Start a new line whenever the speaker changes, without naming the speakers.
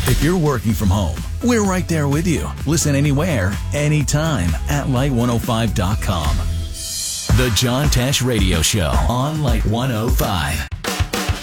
If you're working from home, we're right there with you. Listen anywhere, anytime at Light105.com. The John Tesh Radio Show on Light 105.